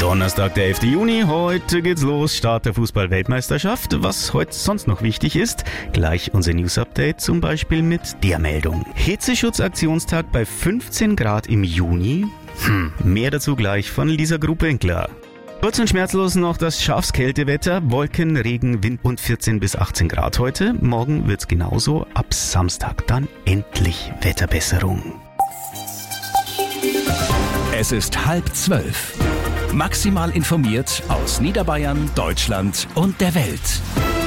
Donnerstag, der 11. Juni. Heute geht's los. Start der Fußball-Weltmeisterschaft. Was heute sonst noch wichtig ist, gleich unser News-Update, zum Beispiel mit der Meldung. Hitzeschutzaktionstag bei 15 Grad im Juni. Mehr dazu gleich von Lisa Grubenkler. Kurz und schmerzlos noch das Schafskältewetter. Wolken, Regen, Wind und 14 bis 18 Grad heute. Morgen wird's genauso. Ab Samstag dann endlich Wetterbesserung. Es ist 11:30. Maximal informiert aus Niederbayern, Deutschland und der Welt.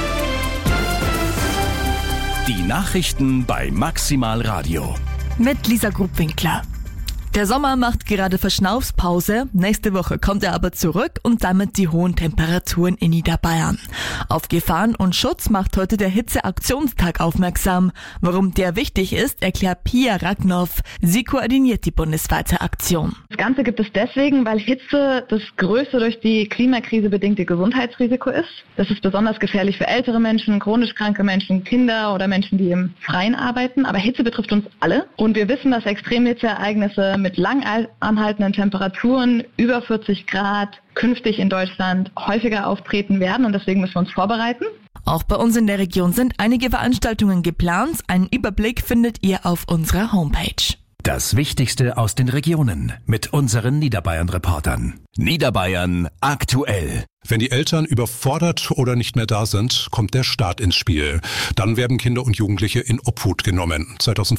Die Nachrichten bei Maximal Radio. Mit Lisa Grubenkler. Der Sommer macht gerade Verschnaufspause. Nächste Woche kommt er aber zurück und damit die hohen Temperaturen in Niederbayern. Auf Gefahren und Schutz macht heute der Hitzeaktionstag aufmerksam. Warum der wichtig ist, erklärt Pia Ragnow. Sie koordiniert die bundesweite Aktion. Das Ganze gibt es deswegen, weil Hitze das größte durch die Klimakrise bedingte Gesundheitsrisiko ist. Das ist besonders gefährlich für ältere Menschen, chronisch kranke Menschen, Kinder oder Menschen, die im Freien arbeiten. Aber Hitze betrifft uns alle. Und wir wissen, dass Extremhitzeereignisse mit lang anhaltenden Temperaturen über 40 Grad künftig in Deutschland häufiger auftreten werden und deswegen müssen wir uns vorbereiten. Auch bei uns in der Region sind einige Veranstaltungen geplant. Einen Überblick findet ihr auf unserer Homepage. Das Wichtigste aus den Regionen mit unseren Niederbayern-Reportern. Niederbayern aktuell. Wenn die Eltern überfordert oder nicht mehr da sind, kommt der Staat ins Spiel. Dann werden Kinder und Jugendliche in Obhut genommen.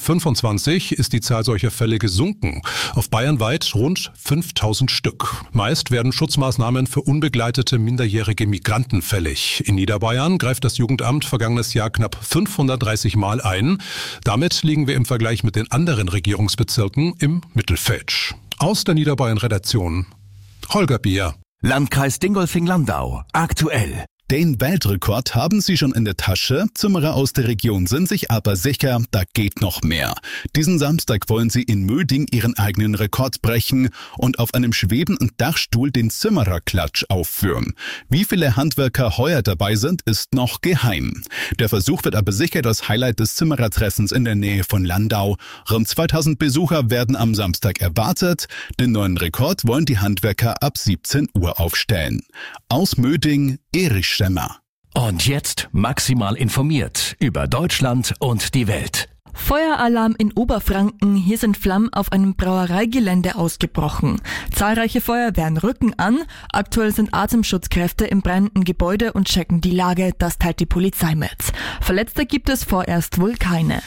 2025 ist die Zahl solcher Fälle gesunken. Auf bayernweit rund 5000 Stück. Meist werden Schutzmaßnahmen für unbegleitete minderjährige Migranten fällig. In Niederbayern greift das Jugendamt vergangenes Jahr knapp 530 Mal ein. Damit liegen wir im Vergleich mit den anderen Regierungsbezirken im Mittelfeld. Aus der Niederbayern-Redaktion Holger Bier. Landkreis Dingolfing-Landau aktuell. Den Weltrekord haben sie schon in der Tasche. Zimmerer aus der Region sind sich aber sicher, da geht noch mehr. Diesen Samstag wollen sie in Möding ihren eigenen Rekord brechen und auf einem schwebenden Dachstuhl den Zimmererklatsch aufführen. Wie viele Handwerker heuer dabei sind, ist noch geheim. Der Versuch wird aber sicher das Highlight des Zimmerertreffens in der Nähe von Landau. Rund 2000 Besucher werden am Samstag erwartet. Den neuen Rekord wollen die Handwerker ab 17 Uhr aufstellen. Aus Möding, Erich Schemmer. Und jetzt maximal informiert über Deutschland und die Welt. Feueralarm in Oberfranken. Hier sind Flammen auf einem Brauereigelände ausgebrochen. Zahlreiche Feuerwehren rücken an. Aktuell sind Atemschutzkräfte im brennenden Gebäude und checken die Lage. Das teilt die Polizei mit. Verletzte gibt es vorerst wohl keine.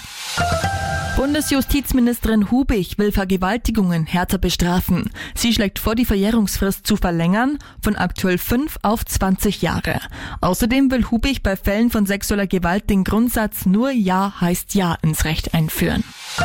Bundesjustizministerin Hubich will Vergewaltigungen härter bestrafen. Sie schlägt vor, die Verjährungsfrist zu verlängern, von aktuell 5 auf 20 Jahre. Außerdem will Hubich bei Fällen von sexueller Gewalt den Grundsatz nur Ja heißt Ja ins Recht einführen.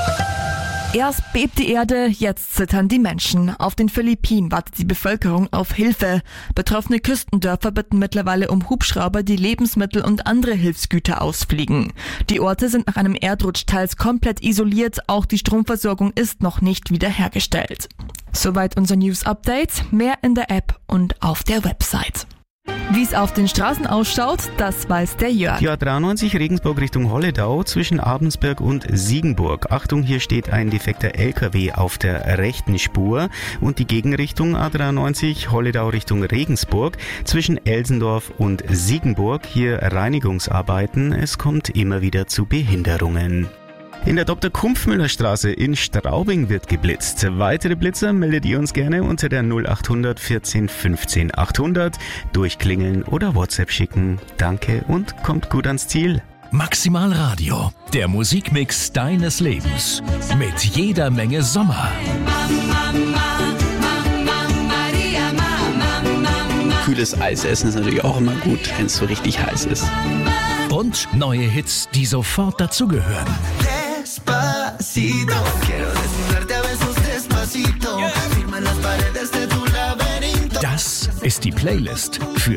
Erst bebt die Erde, jetzt zittern die Menschen. Auf den Philippinen wartet die Bevölkerung auf Hilfe. Betroffene Küstendörfer bitten mittlerweile um Hubschrauber, die Lebensmittel und andere Hilfsgüter ausfliegen. Die Orte sind nach einem Erdrutsch teils komplett isoliert, auch die Stromversorgung ist noch nicht wiederhergestellt. Soweit unser News-Update, mehr in der App und auf der Website. Wie es auf den Straßen ausschaut, das weiß der Jörg. Die A93 Regensburg Richtung Holledau zwischen Abensberg und Siegenburg. Achtung, hier steht ein defekter LKW auf der rechten Spur. Und die Gegenrichtung A93 Holledau Richtung Regensburg zwischen Elsendorf und Siegenburg. Hier Reinigungsarbeiten. Es kommt immer wieder zu Behinderungen. In der Dr.-Kumpfmüller-Straße in Straubing wird geblitzt. Weitere Blitzer meldet ihr uns gerne unter der 0800 14 15 800. Durchklingeln oder WhatsApp schicken. Danke und kommt gut ans Ziel. Maximal Radio, der Musikmix deines Lebens. Mit jeder Menge Sommer. Kühles Eis essen ist natürlich auch immer gut, wenn es so richtig heiß ist. Und neue Hits, die sofort dazugehören. Despacito, quiero desnudarte a besos despacito, firma en las paredes de tu laberinto. Das ist die Playlist für